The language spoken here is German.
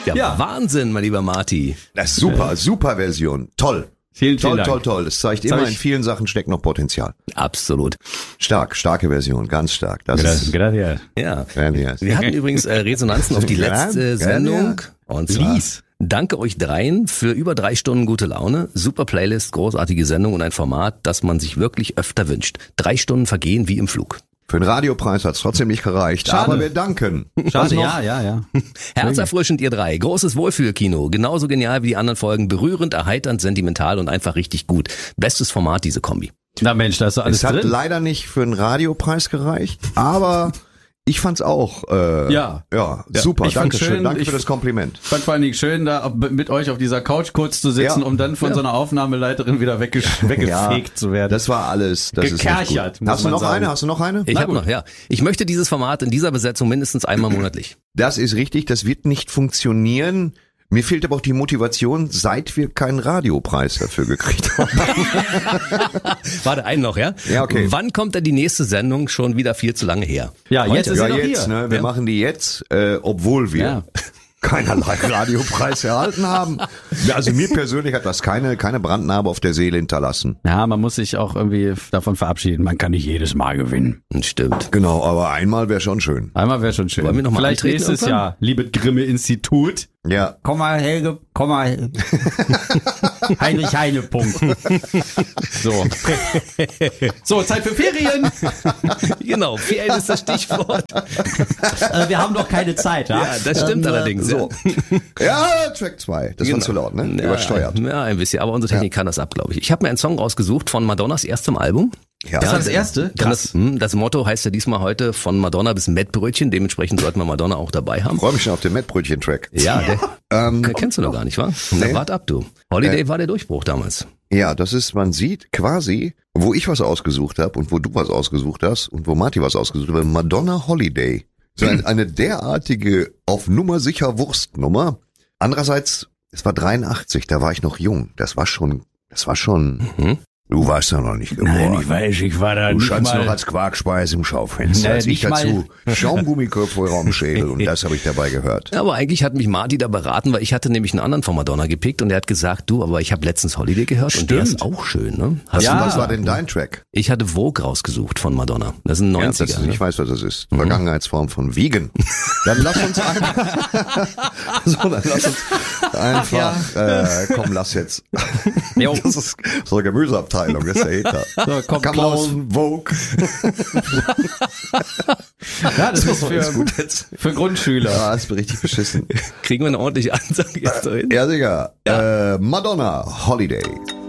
Ja, Wahnsinn, mein lieber Marty. Das ist super, super Version. Toll. Vielen Toll, Dank. toll, toll. Das zeigt immer, in vielen Sachen steckt noch Potenzial. Absolut. Starke Version, ganz stark. Das ist Gracias. Ja. grandios. Wir hatten übrigens Resonanzen auf die letzte Sendung. Und zwar, Lies. danke euch dreien für über 3 Stunden gute Laune. Super Playlist, großartige Sendung und ein Format, das man sich wirklich öfter wünscht. 3 Stunden vergehen wie im Flug. Für den Radiopreis hat's trotzdem nicht gereicht, Schade. aber wir danken. Schade, ja. Herzerfrischend, ihr drei. Großes Wohlfühlkino. Genauso genial wie die anderen Folgen. Berührend, erheiternd, sentimental und einfach richtig gut. Bestes Format, diese Kombi. Na Mensch, da ist doch alles Es hat drin. leider nicht für den Radiopreis gereicht, aber ich fand's auch Ja. super. Ich fand's Dankeschön. schön. Danke Ich für das Kompliment. fand vor allen Dingen schön, da mit euch auf dieser Couch kurz zu sitzen, Ja. um dann von so einer Aufnahmeleiterin wieder weggefegt zu werden. Das war alles. Das Gekerchert, ist nicht gut. muss Hast du man noch sagen. eine? Hast du noch eine? Ich habe noch, ja. Ich möchte dieses Format in dieser Besetzung mindestens einmal monatlich. Das ist richtig. Das wird nicht funktionieren. Mir fehlt aber auch die Motivation, seit wir keinen Radiopreis dafür gekriegt haben. Warte, einen noch, ja? Ja, okay. Wann kommt denn die nächste Sendung? Schon wieder viel zu lange her. Ja, jetzt ist Ja, sie noch jetzt, hier. ne? Wir machen die jetzt, obwohl wir Ja. keinerlei Radiopreis erhalten haben. Ja, also mir persönlich hat das keine Brandnarbe auf der Seele hinterlassen. Ja, man muss sich auch irgendwie davon verabschieden. Man kann nicht jedes Mal gewinnen. Stimmt. Genau, aber einmal wäre schon schön. Einmal wäre schon schön. Wollen wir noch mal Vielleicht antreten nächstes irgendwann? Jahr, liebe Grimme-Institut. Ja. Komm mal, Helge, komm mal. Heinrich Heine, Punkt. So. So, Zeit für Ferien. Genau, Ferien ist das Stichwort. Wir haben doch keine Zeit, ja? Ja, das stimmt allerdings. So. Ja, Track 2. Das war zu laut, ne? Ja, Übersteuert. Ja, ein bisschen, aber unsere Technik kann das ab, glaube ich. Ich habe mir einen Song rausgesucht von Madonnas erstem Album. Ja. Das war das erste? Krass. Das Motto heißt ja diesmal heute von Madonna bis Mettbrötchen. Dementsprechend sollten wir Madonna auch dabei haben. Freue mich schon auf den Mettbrötchen-Track. Ja, kennst du noch gar nicht, wa? Na, Nee. wart ab, du. Holiday war der Durchbruch damals. Ja, das ist, man sieht quasi, wo ich was ausgesucht habe und wo du was ausgesucht hast und wo Marty was ausgesucht hat, Madonna Holiday. So eine derartige auf Nummer sicher Wurstnummer. Andererseits, es war 83, da war ich noch jung. Das war schon, du warst ja noch nicht geboren. weiß, ich war da Du standst noch als Quarkspeise im Schaufenster, Nee, als ich nicht dazu Schaumgummiköpfe am Schädel und das habe ich dabei gehört. Ja, aber eigentlich hat mich Marty da beraten, weil ich hatte nämlich einen anderen von Madonna gepickt und der hat gesagt, du, aber ich habe letztens Holiday gehört und der ist auch schön, ne? Hast Ja. du Was war denn dein Track? Ich hatte Vogue rausgesucht von Madonna. Das ist ein 90er. Ich weiß, was das ist. Vergangenheitsform von Vegan. Dann lass uns einfach, komm, lass jetzt. Jo. Das ist so eine Gemüseabteilung, das ist der Hater. So, komm, Come Klaus. on, Vogue. Ja, das ist ist gut jetzt. für Grundschüler. Ja, ist richtig beschissen. Kriegen wir eine ordentliche Ansage jetzt dahin? Ja, Digga. Madonna, Holiday.